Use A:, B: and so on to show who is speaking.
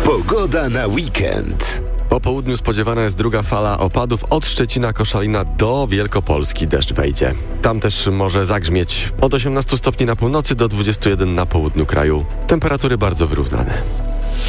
A: Pogoda na weekend.
B: Po południu spodziewana jest druga fala opadów. Od Szczecina, Koszalina do Wielkopolski deszcz wejdzie. Tam też może zagrzmieć od 18 stopni na północy do 21 na południu kraju. Temperatury bardzo wyrównane.